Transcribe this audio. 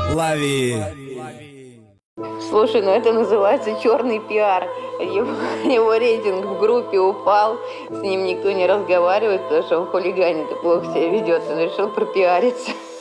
Лови. Слушай, ну это называется черный пиар. Его рейтинг в группе упал, с ним никто не разговаривает, потому что он хулиганит и плохо себя ведет. Он решил пропиариться.